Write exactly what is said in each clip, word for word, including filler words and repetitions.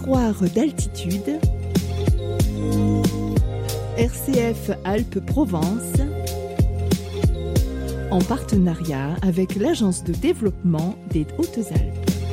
miroir d'altitude, R C F Alpes-Provence, en partenariat avec l'Agence de développement des Hautes-Alpes.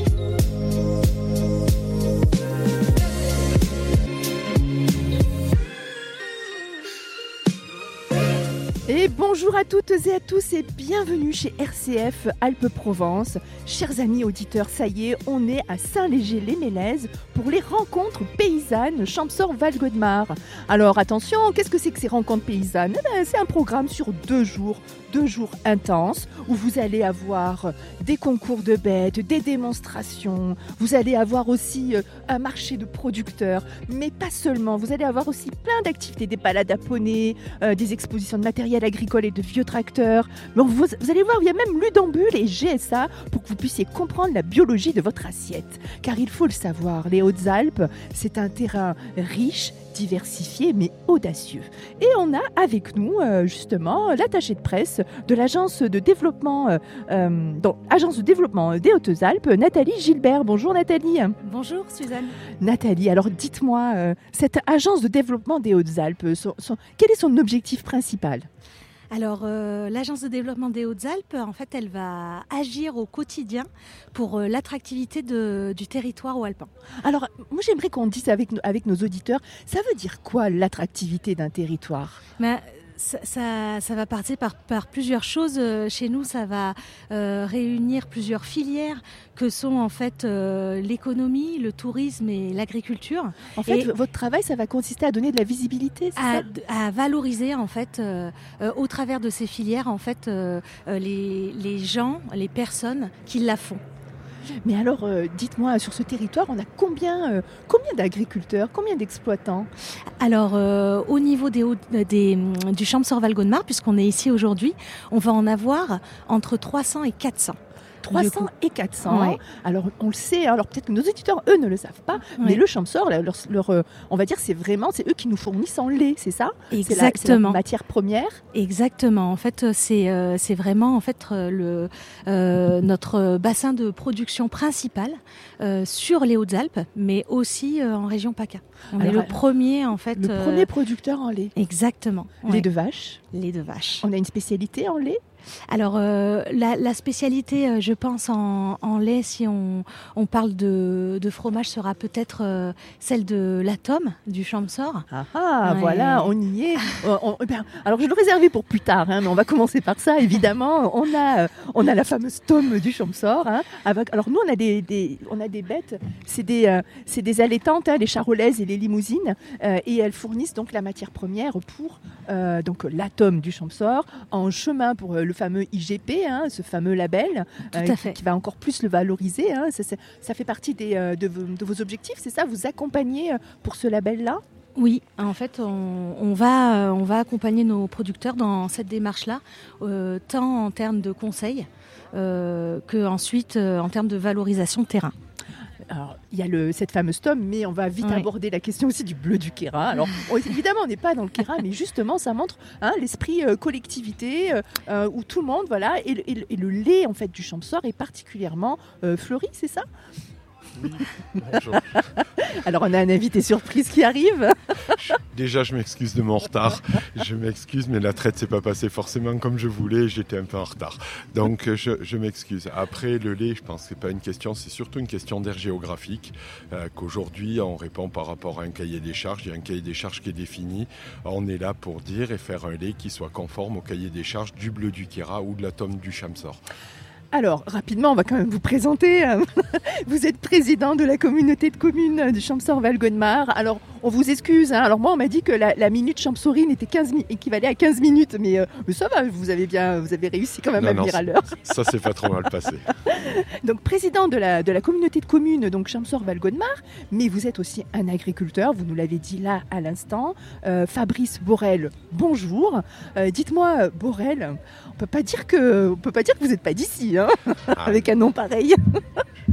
Et bonjour à toutes et à tous et bienvenue chez R C F Alpes-Provence. Chers amis auditeurs, ça y est, on est à Saint-Léger-les-Mélèzes pour les rencontres paysannes Champsaur-Val-Godemar. Alors attention, qu'est-ce que c'est que ces rencontres paysannes ? Eh bien, c'est un programme sur deux jours, deux jours intenses où vous allez avoir des concours de bêtes, des démonstrations, vous allez avoir aussi un marché de producteurs, mais pas seulement, vous allez avoir aussi plein d'activités, des balades à poney, euh, des expositions de matériel agricole et de vieux tracteurs. Mais vous, vous allez voir, il y a même Ludambule et G S A pour que vous puissiez comprendre la biologie de votre assiette. Car il faut le savoir, les Hautes-Alpes, c'est un terrain riche, diversifié mais audacieux. Et on a avec nous euh, justement l'attachée de presse de l'agence de développement, euh, euh, donc, agence de développement des Hautes-Alpes, Nathalie Gilbert. Bonjour Nathalie. Bonjour Suzanne. Nathalie, alors dites-moi, euh, cette agence de développement des Hautes-Alpes, son, son, quel est son objectif principal ? Alors, euh, l'Agence de développement des Hautes-Alpes, en fait, elle va agir au quotidien pour euh, l'attractivité de, du territoire alpin. Alors, moi, j'aimerais qu'on dise avec, avec nos auditeurs, ça veut dire quoi l'attractivité d'un territoire ? Mais, Ça, ça, ça va partir par, par plusieurs choses. Chez nous, ça va euh, réunir plusieurs filières que sont en fait euh, l'économie, le tourisme et l'agriculture. En fait, et votre travail, ça va consister à donner de la visibilité, c'est à, ça ? À valoriser en fait, euh, euh, au travers de ces filières, en fait, euh, les, les gens, les personnes qui la font. Mais alors, euh, dites-moi, sur ce territoire, on a combien, euh, combien d'agriculteurs, combien d'exploitants ? Alors, euh, au niveau des, des, du Champsaur-Val-Godemar, puisqu'on est ici aujourd'hui, on va en avoir entre trois cents et quatre cents. trois cents et quatre cents. Ouais. Alors, on le sait, alors peut-être que nos auditeurs, eux, ne le savent pas, ouais. mais le Champsaur, leur, leur, euh, on va dire, c'est vraiment, c'est eux qui nous fournissent en lait, c'est ça ? Exactement. C'est la, c'est la matière première. Exactement. En fait, c'est, euh, c'est vraiment en fait, le, euh, notre bassin de production principal euh, sur les Hautes-Alpes, mais aussi euh, en région PACA. On alors, est le premier, en fait. Le euh, premier producteur en lait. Exactement. Lait ouais. de vache. Lait de vache. On a une spécialité en lait ? Alors, euh, la, la spécialité, euh, je pense, en, en lait, si on, on parle de, de fromage, sera peut-être euh, celle de l'Atome, du Champsaur. Ah, ah ouais. Voilà, on y est. on, on, ben, alors, je le réservais pour plus tard, hein, mais on va commencer par ça, évidemment. On a, euh, on a la fameuse tome du Champsaur. Hein, avec, alors, nous, on a des, des, on a des bêtes, c'est des, euh, c'est des allaitantes, hein, les charolaises et les limousines, euh, et elles fournissent donc la matière première pour euh, donc, l'Atome du Champsaur, en chemin pour euh, le fameux I G P, hein, ce fameux label euh, qui, qui va encore plus le valoriser. Hein, ça, ça fait partie des, euh, de, vos, de vos objectifs, c'est ça ? Vous accompagnez pour ce label-là ? Oui, en fait, on, on, va, on va accompagner nos producteurs dans cette démarche-là, euh, tant en termes de conseils euh, qu'ensuite euh, en termes de valorisation de terrain. Alors, il y a le, cette fameuse tome, mais on va vite ouais. aborder la question aussi du bleu du Queyras. Alors, on, évidemment, on n'est pas dans le Queyras, mais justement, ça montre hein, l'esprit euh, collectivité euh, où tout le monde, voilà, et, et, et le lait en fait du Champsaur est particulièrement euh, fleuri, c'est ça ? Oui, bonjour. Alors, on a un invité surprise qui arrive. Déjà, je m'excuse de mon retard. Je m'excuse, mais la traite s'est pas passée forcément comme je voulais. J'étais un peu en retard. Donc, je, je m'excuse. Après, le lait, je pense que c'est pas une question, c'est surtout une question d'aire géographique. Euh, qu'aujourd'hui, on répond par rapport à un cahier des charges. Il y a un cahier des charges qui est défini. On est là pour dire et faire un lait qui soit conforme au cahier des charges du bleu du Queyras ou de la tome du Champsaur. Alors, rapidement, on va quand même vous présenter. Vous êtes président de la communauté de communes du Champsaur-Val-Godemar. Alors, on vous excuse. Hein. Alors, moi, on m'a dit que la, la minute champsaurine était quinze mi- équivalait à quinze minutes. Mais, euh, mais ça va, vous avez bien, vous avez réussi quand même non, à venir non, à l'heure. Ça, c'est pas trop mal passé. Donc, président de la, de la communauté de communes, donc Champsaur-Val-Godemar. Mais vous êtes aussi un agriculteur. Vous nous l'avez dit là à l'instant. Euh, Fabrice Borel, bonjour. Euh, dites-moi, Borel, on peut pas dire que, on peut pas dire que vous n'êtes pas d'ici, hein, ah. avec un nom pareil.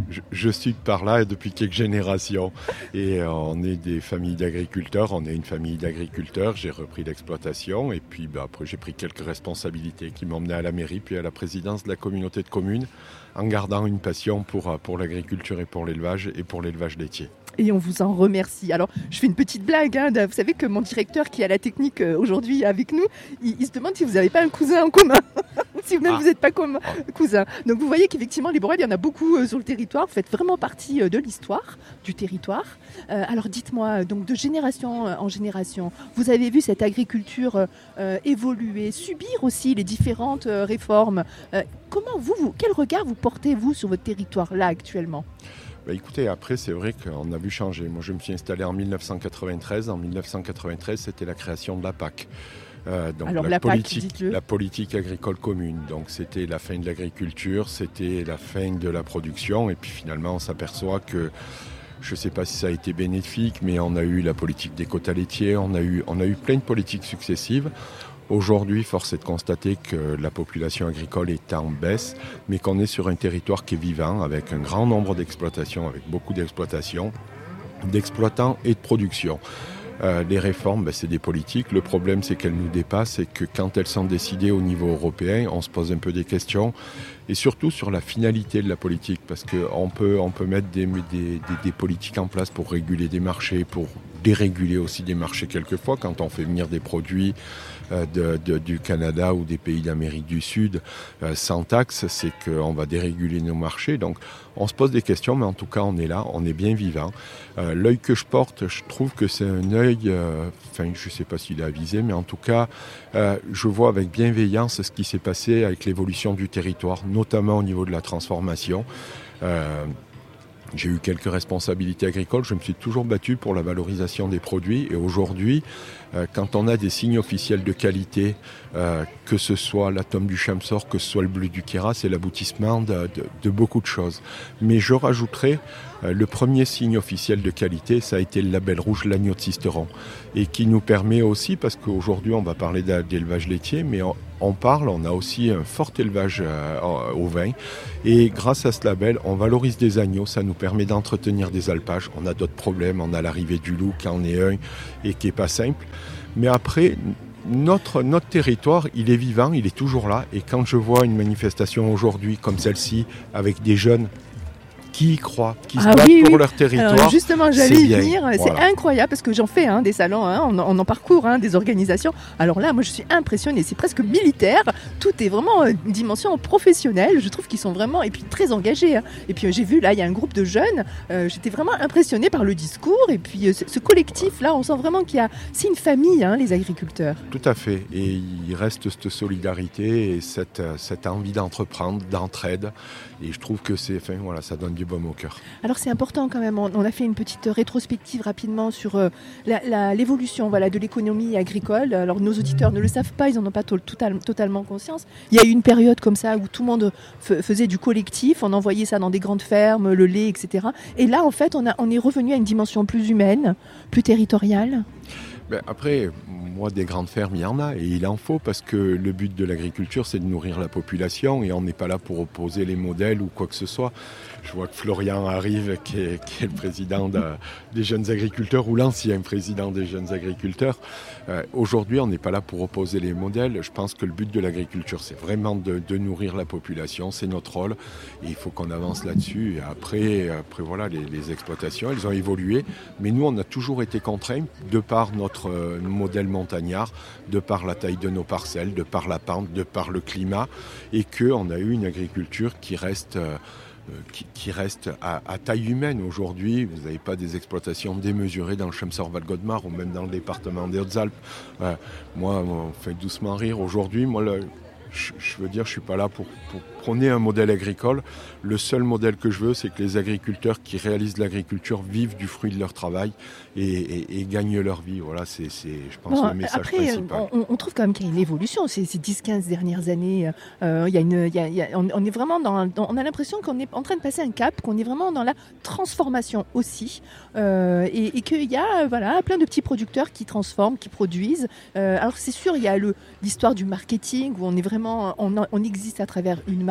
je, je suis par là depuis quelques générations. Et euh, on est des familles d'agriculteurs. On est une famille d'agriculteurs. J'ai repris l'exploitation. Et puis bah, après, j'ai pris quelques responsabilités qui m'ont mené à la mairie, puis à la présidence de la communauté de communes, en gardant une passion pour, pour l'agriculture et pour l'élevage et pour l'élevage laitier. Et on vous en remercie. Alors, je fais une petite blague. Hein, vous savez que mon directeur qui a la technique euh, aujourd'hui avec nous, il, il se demande si vous n'avez pas un cousin en commun. Si même ah. vous n'êtes pas comme cousin. Donc vous voyez qu'effectivement, les Borel, il y en a beaucoup euh, sur le territoire. Vous faites vraiment partie euh, de l'histoire du territoire. Euh, alors dites-moi, donc de génération en génération, vous avez vu cette agriculture euh, évoluer, subir aussi les différentes euh, réformes. Euh, comment vous, vous, quel regard vous portez-vous sur votre territoire là actuellement ? Bah écoutez, après c'est vrai qu'on a vu changer. Moi je me suis installé en dix-neuf cent quatre-vingt-treize. En dix-neuf cent quatre-vingt-treize, c'était la création de la P A C. Euh, donc Alors, la, la politique, P A C, la politique agricole commune. Donc c'était la fin de l'agriculture, c'était la fin de la production. Et puis finalement on s'aperçoit que, je ne sais pas si ça a été bénéfique, mais on a eu la politique des quotas laitiers, on a eu, on a eu plein de politiques successives. Aujourd'hui, force est de constater que la population agricole est en baisse, mais qu'on est sur un territoire qui est vivant, avec un grand nombre d'exploitations, avec beaucoup d'exploitations, d'exploitants et de production. Euh, les réformes, ben, c'est des politiques. Le problème, c'est qu'elles nous dépassent et que quand elles sont décidées au niveau européen, on se pose un peu des questions. Et surtout sur la finalité de la politique, parce qu'on peut, on peut mettre des, des, des, des politiques en place pour réguler des marchés, pour déréguler aussi des marchés quelquefois, quand on fait venir des produits euh, de, de, du Canada ou des pays d'Amérique du Sud euh, sans taxe, c'est qu'on va déréguler nos marchés. Donc on se pose des questions, mais en tout cas on est là, on est bien vivant. Euh, l'œil que je porte, je trouve que c'est un œil, euh, enfin je ne sais pas s'il est avisé, mais en tout cas euh, je vois avec bienveillance ce qui s'est passé avec l'évolution du territoire, notamment au niveau de la transformation. Euh, J'ai eu quelques responsabilités agricoles, je me suis toujours battu pour la valorisation des produits et aujourd'hui, euh, quand on a des signes officiels de qualité, euh, que ce soit l'atome du Chamsor, que ce soit le bleu du Kéra, c'est l'aboutissement de, de, de beaucoup de choses. Mais je rajouterais, euh, le premier signe officiel de qualité, ça a été le label rouge l'agneau de Sisteron et qui nous permet aussi, parce qu'aujourd'hui on va parler d'élevage laitier, mais on, on parle, on a aussi un fort élevage euh, au vin et grâce à ce label, on valorise des agneaux, ça nous permet d'entretenir des alpages. On a d'autres problèmes, on a l'arrivée du loup qui en est un et qui n'est pas simple. Mais après, notre, notre territoire, il est vivant, il est toujours là. Et quand je vois une manifestation aujourd'hui comme celle-ci, avec des jeunes qui y croient, qui se ah, battent oui, pour oui. leur territoire. Alors justement, j'allais y bien. venir. Voilà. C'est incroyable parce que j'en fais hein, des salons, hein, on, on en parcourt hein, des organisations. Alors là, moi, je suis impressionnée. C'est presque militaire. Tout est vraiment une dimension professionnelle. Je trouve qu'ils sont vraiment et puis très engagés. Hein. Et puis j'ai vu là, il y a un groupe de jeunes. Euh, j'étais vraiment impressionnée par le discours et puis euh, ce, ce collectif-là, on sent vraiment qu'il y a, c'est une famille, hein, les agriculteurs. Tout à fait. Et il reste cette solidarité et cette, cette envie d'entreprendre, d'entraide. Et je trouve que c'est, enfin, voilà, ça donne du baume au cœur. Alors c'est important quand même, on, on a fait une petite rétrospective rapidement sur euh, la, la, l'évolution voilà, de l'économie agricole. Alors nos auditeurs ne le savent pas, ils n'en ont pas to- total, totalement conscience. Il y a eu une période comme ça où tout le monde f- faisait du collectif, on envoyait ça dans des grandes fermes, le lait, et cetera. Et là en fait on, a, on est revenu à une dimension plus humaine, plus territoriale. Ben après, moi, des grandes fermes, il y en a et il en faut parce que le but de l'agriculture, c'est de nourrir la population et on n'est pas là pour opposer les modèles ou quoi que ce soit. Je vois que Florian arrive, qui est, qui est le président de, des jeunes agriculteurs ou l'ancien président des jeunes agriculteurs. Euh, aujourd'hui, on n'est pas là pour opposer les modèles. Je pense que le but de l'agriculture, c'est vraiment de, de nourrir la population. C'est notre rôle et il faut qu'on avance là-dessus. Et après, après voilà, les, les exploitations, elles ont évolué. Mais nous, on a toujours été contraints de par notre euh, modèle montagnard, de par la taille de nos parcelles, de par la pente, de par le climat et qu'on a eu une agriculture qui reste... Euh, Qui, qui reste à, à taille humaine. Aujourd'hui, vous n'avez pas des exploitations démesurées dans le Chamsor-Val-Godemar ou même dans le département des Hautes-Alpes. Euh, moi, on fait doucement rire. Aujourd'hui, moi, le, je, je veux dire, je ne suis pas là pour, pour prôner un modèle agricole. Le seul modèle que je veux, c'est que les agriculteurs qui réalisent l'agriculture vivent du fruit de leur travail et, et, et gagnent leur vie. Voilà, c'est, c'est je pense, bon, le message après, principal. On, on trouve quand même qu'il y a une évolution ces, ces dix quinze dernières années. Euh, il y a une, il y a, il y a, on, on est vraiment dans, dans... On a l'impression qu'on est en train de passer un cap, qu'on est vraiment dans la transformation aussi. Euh, et, et qu'il y a voilà, plein de petits producteurs qui transforment, qui produisent. Euh, alors c'est sûr, il y a le, l'histoire du marketing où on est vraiment... On, on existe à travers une marque.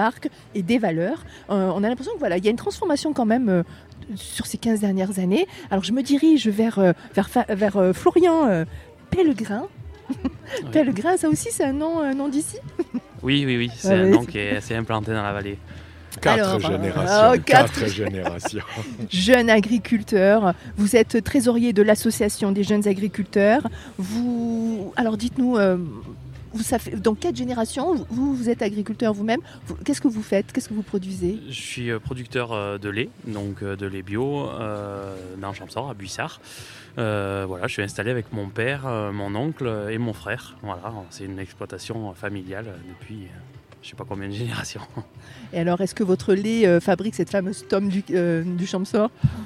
marque et des valeurs. Euh, on a l'impression que voilà, il y a une transformation quand même euh, sur ces quinze dernières années. Alors je me dirige vers, euh, vers, vers euh, Florian euh, Pellegrin. Oui. Pellegrin, ça aussi c'est un nom, un nom d'ici? Oui, oui, oui, c'est ah, un oui, nom c'est... qui est assez implanté dans la vallée. Quatre Alors, générations, euh, quatre... quatre générations. Jeune agriculteur, vous êtes trésorier de l'association des jeunes agriculteurs. Vous, alors dites-nous, euh, vous, ça fait, dans quatre générations, vous, vous êtes agriculteur vous-même. Vous, qu'est-ce que vous faites? Qu'est-ce que vous produisez? Je suis producteur de lait, donc de lait bio, euh, dans Champsaur, à Buissard. Euh, voilà, je suis installé avec mon père, mon oncle et mon frère. Voilà, c'est une exploitation familiale depuis... je ne sais pas combien de générations. Et alors, est-ce que votre lait euh, fabrique cette fameuse tome du, euh, du Champsaur?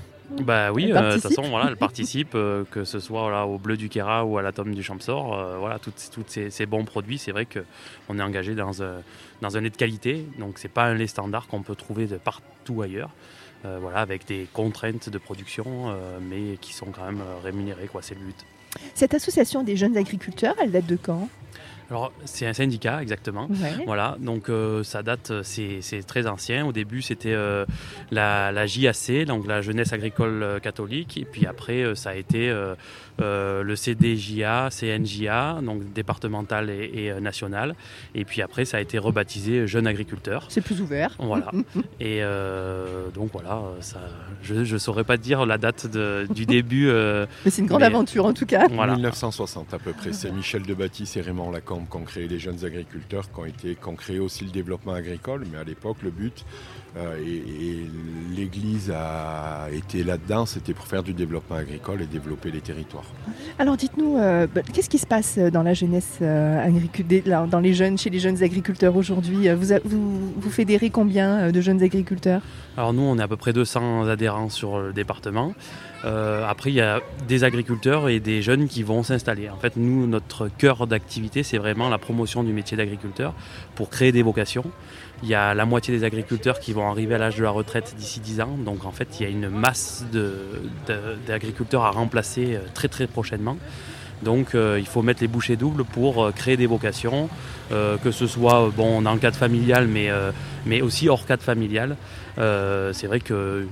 Bah oui, de euh, toute façon, voilà, elle participe, euh, que ce soit voilà, au bleu du Queyras ou à la tome du Champsaur. Euh, voilà, tous ces, ces bons produits, c'est vrai qu'on est engagé dans, euh, dans un lait de qualité. Donc, ce n'est pas un lait standard qu'on peut trouver de partout ailleurs. Euh, voilà, avec des contraintes de production, euh, mais qui sont quand même rémunérées, quoi, c'est le but. Cette association des jeunes agriculteurs, elle date de quand? Alors, c'est un syndicat, exactement. Ouais. Voilà, donc euh, ça date, c'est, c'est très ancien. Au début, c'était euh, la, la J A C, donc la Jeunesse Agricole Catholique. Et puis après, euh, ça a été euh, euh, le C D J A, C N J A, donc départemental et, et euh, national. Et puis après, ça a été rebaptisé Jeunes Agriculteurs. C'est plus ouvert. Voilà. Et euh, donc voilà, ça, je ne saurais pas dire la date de, du début. Euh, mais c'est une grande mais, aventure en tout cas. Voilà. dix-neuf cent soixante à peu près. C'est Michel Debatisse et Raymond Lacombe qui ont créé les jeunes agriculteurs, qui ont, été, qui ont créé aussi le développement agricole. Mais à l'époque, le but, euh, et, et l'Église a été là-dedans, c'était pour faire du développement agricole et développer les territoires. Alors dites-nous, euh, qu'est-ce qui se passe dans la jeunesse euh, agricole, dans les jeunes, chez les jeunes agriculteurs aujourd'hui? Vous, vous, vous fédérez combien de jeunes agriculteurs? Alors nous, on est à peu près deux cents adhérents sur le département. Euh, après, il y a des agriculteurs et des jeunes qui vont s'installer. En fait, nous, notre cœur d'activité, c'est vraiment la promotion du métier d'agriculteur pour créer des vocations. Il y a la moitié des agriculteurs qui vont arriver à l'âge de la retraite d'ici dix ans. Donc, en fait, il y a une masse de, de, d'agriculteurs à remplacer très, très prochainement. Donc euh, il faut mettre les bouchées doubles pour euh, créer des vocations, euh, que ce soit bon, dans le cadre familial, mais, euh, mais aussi hors cadre familial. Euh, c'est vrai que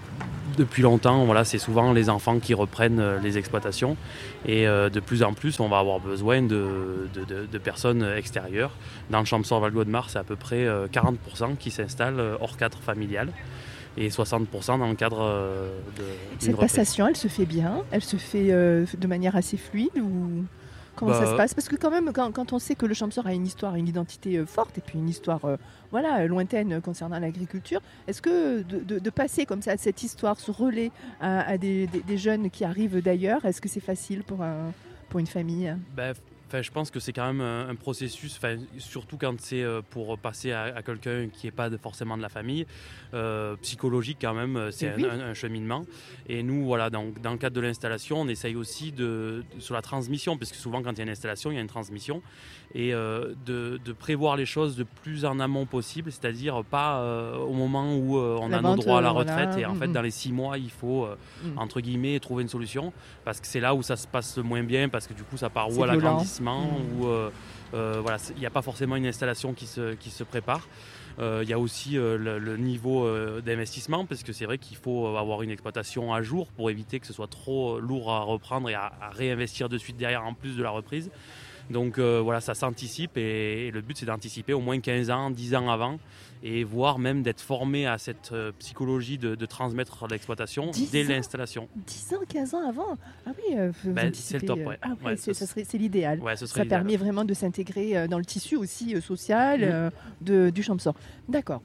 depuis longtemps, voilà, c'est souvent les enfants qui reprennent les exploitations. Et euh, de plus en plus, on va avoir besoin de, de, de, de personnes extérieures. Dans le Champsaur Val-Gaudemar, c'est à peu près quarante pour cent qui s'installent hors cadre familial. Et soixante pour cent dans le cadre de... Cette passation, elle se fait bien? Elle se fait euh, de manière assez fluide ou comment bah, ça se passe? Parce que quand même, quand, quand on sait que le Champsaur a une histoire, une identité euh, forte et puis une histoire euh, voilà, lointaine concernant l'agriculture, est-ce que de, de, de passer comme ça cette histoire, ce relais à, à des, des, des jeunes qui arrivent d'ailleurs, est-ce que c'est facile pour, un, pour une famille? bah, Enfin, je pense que c'est quand même un, un processus, enfin, surtout quand c'est pour passer à, à quelqu'un qui n'est pas de, forcément de la famille, euh, psychologique quand même, c'est un, oui. un, un cheminement. Et nous, voilà, dans, dans le cadre de l'installation, on essaye aussi de, de, sur la transmission, parce que souvent quand il y a une installation, il y a une transmission, et euh, de, de prévoir les choses le plus en amont possible, c'est-à-dire pas euh, au moment où euh, on la a vente, nos droits à la retraite, voilà. Et en mmh. fait dans les six mois, il faut, euh, mmh. entre guillemets, trouver une solution, parce que c'est là où ça se passe le moins bien, parce que du coup ça part où à l'agrandissement, Mmh. où euh, euh, voilà, il n'y a pas forcément une installation qui se, qui se prépare. Il euh, y a aussi euh, le, le niveau euh, d'investissement, parce que c'est vrai qu'il faut avoir une exploitation à jour pour éviter que ce soit trop lourd à reprendre et à, à réinvestir de suite derrière en plus de la reprise. Donc euh, voilà, ça s'anticipe et, et le but c'est d'anticiper au moins quinze ans, dix ans avant et voire même d'être formé à cette euh, psychologie de, de transmettre l'exploitation dès ans, l'installation. dix ans, quinze ans avant? Ah oui, euh, ben, c'est le top, ouais. Ah, ouais, ouais c'est, ça serait, c'est l'idéal. Ouais, ce ça l'idéal. Permet vraiment de s'intégrer dans le tissu aussi euh, social mmh. euh, de, du Champsaur. D'accord.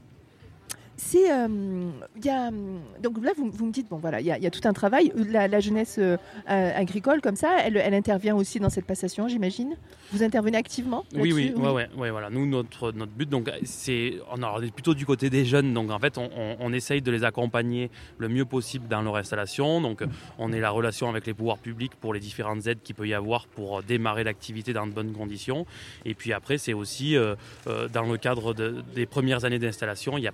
C'est, euh, y a, donc là, vous, vous me dites, bon voilà, il y, y a tout un travail. La, la jeunesse euh, agricole, comme ça, elle, elle intervient aussi dans cette passation, j'imagine. Vous intervenez activement Oui, oui, oui. Ouais, ouais, ouais, voilà. Nous, notre, notre but, donc, c'est, on est plutôt du côté des jeunes. Donc, en fait, on, on, on essaye de les accompagner le mieux possible dans leur installation. Donc, on est la relation avec les pouvoirs publics pour les différentes aides qu'il peut y avoir pour démarrer l'activité dans de bonnes conditions. Et puis après, c'est aussi, euh, euh, dans le cadre de, des premières années d'installation, il y a plein, plein de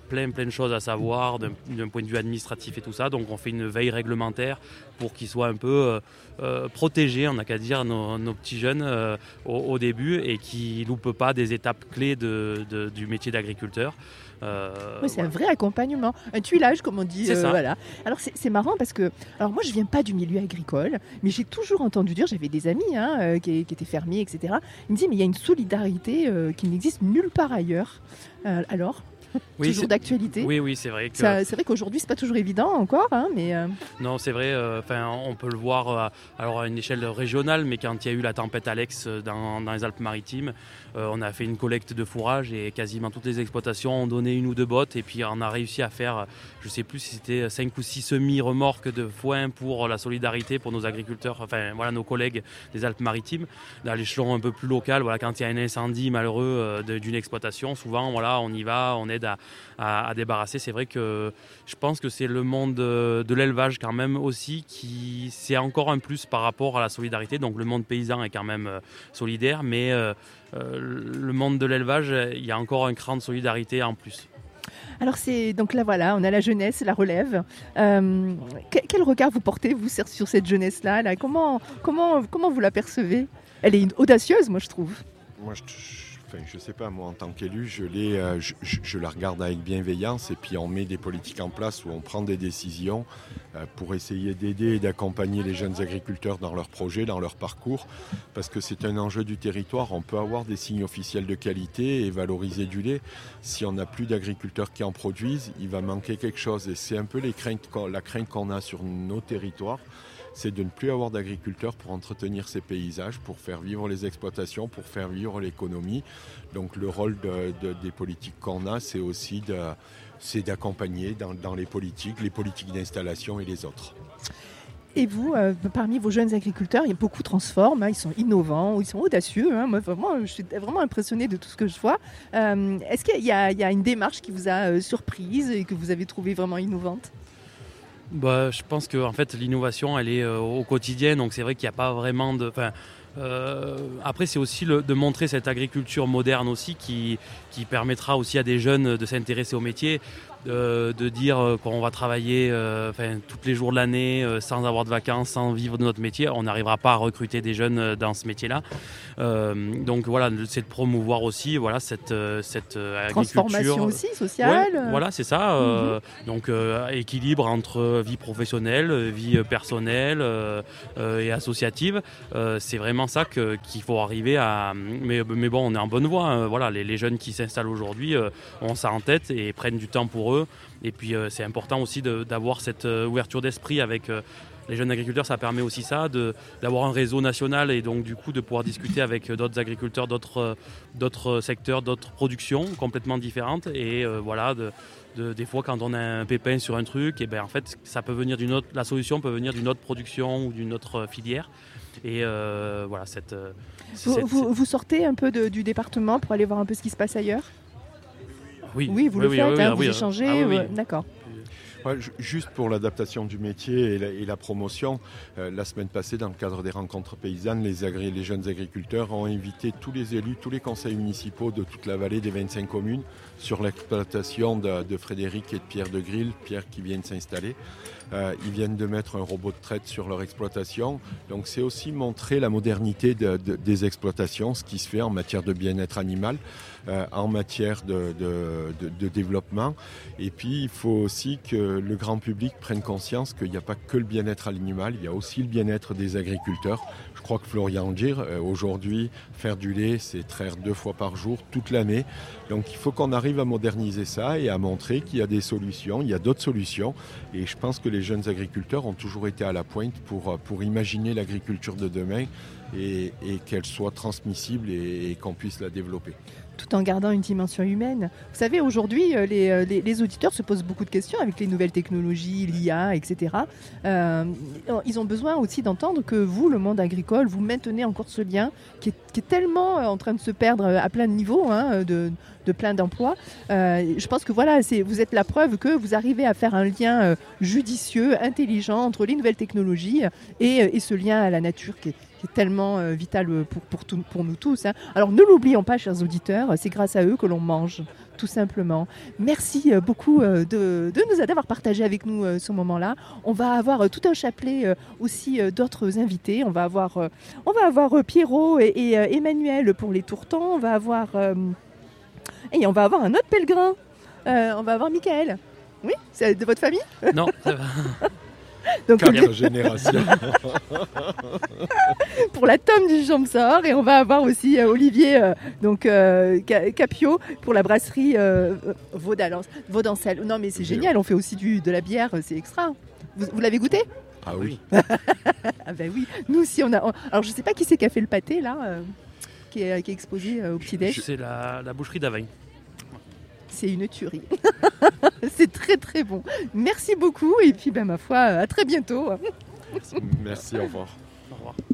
de choses à savoir d'un, d'un point de vue administratif et tout ça. Donc on fait une veille réglementaire pour qu'ils soient un peu euh, euh, protégés, on n'a qu'à dire, nos, nos petits jeunes euh, au, au début et qui ne loupent pas des étapes clés de, de, du métier d'agriculteur. Euh, oui, c'est voilà. Un vrai accompagnement, un tuilage comme on dit. C'est euh, ça. Voilà. Alors c'est, c'est marrant parce que, alors moi je viens pas du milieu agricole, mais j'ai toujours entendu dire, j'avais des amis hein, euh, qui, qui étaient fermiers, et cetera. Ils me disaient mais il y a une solidarité euh, qui n'existe nulle part ailleurs. Euh, alors oui, toujours c'est... d'actualité. Oui, oui, c'est vrai que Ça, c'est vrai qu'aujourd'hui c'est pas toujours évident encore, hein, mais euh... non, c'est vrai. Enfin, euh, on peut le voir euh, alors à une échelle régionale, mais quand il y a eu la tempête Alex dans, dans les Alpes-Maritimes, euh, on a fait une collecte de fourrage et quasiment toutes les exploitations ont donné une ou deux bottes et puis on a réussi à faire, je sais plus si c'était cinq ou six semi-remorques de foin pour la solidarité pour nos agriculteurs, enfin voilà nos collègues des Alpes-Maritimes. Dans l'échelon un peu plus local, voilà, quand il y a un incendie malheureux euh, de, d'une exploitation, souvent voilà, on y va, on aide à, à, à débarrasser. C'est vrai que je pense que c'est le monde de, de l'élevage quand même aussi qui c'est encore un plus par rapport à la solidarité. Donc le monde paysan est quand même euh, solidaire, mais euh, euh, le monde de l'élevage, il y a encore un cran de solidarité en plus. Alors c'est donc là voilà, on a la jeunesse, la relève. Euh, quel, quel regard vous portez vous sur cette jeunesse là, là comment comment comment vous la percevez? Elle est audacieuse, moi je trouve. Moi je Enfin, je ne sais pas, moi en tant qu'élu, je, les, euh, je, je, je la regarde avec bienveillance et puis on met des politiques en place où on prend des décisions euh, pour essayer d'aider et d'accompagner les jeunes agriculteurs dans leurs projets, dans leur parcours, parce que c'est un enjeu du territoire. On peut avoir des signes officiels de qualité et valoriser du lait. Si on n'a plus d'agriculteurs qui en produisent, il va manquer quelque chose et c'est un peu les craintes, la crainte qu'on a sur nos territoires. C'est de ne plus avoir d'agriculteurs pour entretenir ces paysages, pour faire vivre les exploitations, pour faire vivre l'économie. Donc le rôle de, de, des politiques qu'on a, c'est aussi de, c'est d'accompagner dans, dans les politiques, les politiques d'installation et les autres. Et vous, euh, parmi vos jeunes agriculteurs, il y a beaucoup transforment, hein, ils sont innovants, ils sont audacieux. Hein, moi, vraiment, je suis vraiment impressionnée de tout ce que je vois. Euh, est-ce qu'il y a, il y a une démarche qui vous a euh, surprise et que vous avez trouvée vraiment innovante ? Bah, je pense que en fait, l'innovation, elle est euh, au quotidien, donc c'est vrai qu'il n'y a pas vraiment de... Euh, après, c'est aussi le, de montrer cette agriculture moderne aussi qui, qui permettra aussi à des jeunes de s'intéresser au métier. De, de dire qu'on va travailler euh, enfin, tous les jours de l'année euh, sans avoir de vacances, sans vivre de notre métier, on n'arrivera pas à recruter des jeunes dans ce métier-là. Euh, donc voilà, c'est de promouvoir aussi voilà, cette, cette agriculture. Transformation aussi sociale. Ouais, voilà, c'est ça. Euh, mm-hmm. Donc euh, équilibre entre vie professionnelle, vie personnelle euh, euh, et associative. Euh, c'est vraiment ça que, qu'il faut arriver à... Mais, mais bon, on est en bonne voie. Hein. Voilà, les, les jeunes qui s'installent aujourd'hui euh, ont ça en tête et prennent du temps pour eux. Et puis euh, c'est important aussi de, d'avoir cette euh, ouverture d'esprit avec euh, les jeunes agriculteurs. Ça permet aussi ça, de, d'avoir un réseau national et donc du coup de pouvoir discuter avec d'autres agriculteurs, d'autres, euh, d'autres secteurs, d'autres productions complètement différentes. Et euh, voilà, de, de, des fois quand on a un pépin sur un truc, et ben en fait ça peut venir d'une autre, la solution peut venir d'une autre production ou d'une autre filière. Et euh, voilà, cette, vous, cette, vous, cette... vous sortez un peu de, du département pour aller voir un peu ce qui se passe ailleurs ? Oui, oui, vous oui, le oui, faites, oui, hein, oui, vous oui, échangez, ah, oui, oui. Ouais, d'accord. Ouais, juste pour l'adaptation du métier et la, et la promotion, euh, la semaine passée, dans le cadre des rencontres paysannes, les, agri- les jeunes agriculteurs ont invité tous les élus, tous les conseils municipaux de toute la vallée des vingt-cinq communes sur l'exploitation de, de Frédéric et de Pierre de Grille, Pierre qui viennent s'installer. Euh, ils viennent de mettre un robot de traite sur leur exploitation. Donc c'est aussi montrer la modernité de, de, des exploitations, ce qui se fait en matière de bien-être animal, euh, en matière de, de, de, de développement. Et puis il faut aussi que le grand public prenne conscience qu'il n'y a pas que le bien-être animal, il y a aussi le bien-être des agriculteurs. Je crois que Florian dire euh, aujourd'hui, faire du lait, c'est traire deux fois par jour, toute l'année. Donc il faut qu'on arrive à moderniser ça et à montrer qu'il y a des solutions, il y a d'autres solutions. Et je pense que les jeunes agriculteurs ont toujours été à la pointe pour, pour imaginer l'agriculture de demain et, et qu'elle soit transmissible et, et qu'on puisse la développer. Tout en gardant une dimension humaine. Vous savez, aujourd'hui, les, les, les auditeurs se posent beaucoup de questions avec les nouvelles technologies, l'I A, et cetera. Euh, ils ont besoin aussi d'entendre que vous, le monde agricole, vous maintenez encore ce lien qui est, qui est tellement en train de se perdre à plein de niveaux, hein, de, de plein d'emplois. Euh, je pense que voilà, c'est, vous êtes la preuve que vous arrivez à faire un lien euh, judicieux, intelligent entre les nouvelles technologies et, et ce lien à la nature qui est qui est tellement euh, vital pour, pour, tout, pour nous tous. Hein. Alors ne l'oublions pas, chers auditeurs, c'est grâce à eux que l'on mange tout simplement. Merci beaucoup de, de nous d'avoir partagé avec nous ce moment-là. On va avoir tout un chapelet aussi d'autres invités. On va avoir, on va avoir Pierrot et, et Emmanuel pour les tourtons. On va avoir, et on va avoir un autre pèlerin. Euh, on va avoir Michael. Oui, c'est de votre famille ? Non, ça va. Donc, quatre générations. Pour la tome du Champsor. Et on va avoir aussi euh, Olivier euh, donc, euh, Capio pour la brasserie euh, Vaudan- Vaudancel. Non mais c'est génial, on fait aussi du, de la bière, c'est extra. Vous, vous l'avez goûté ? Ah oui. Ah ben oui, nous aussi on a... On... Alors je sais pas qui c'est qui a fait le pâté là, euh, qui, est, qui est exposé euh, au petit-déj. C'est la, la boucherie d'Avagne. C'est une tuerie. C'est très très bon. Merci beaucoup et puis ben, ma foi, à très bientôt. Merci, au revoir. Au revoir.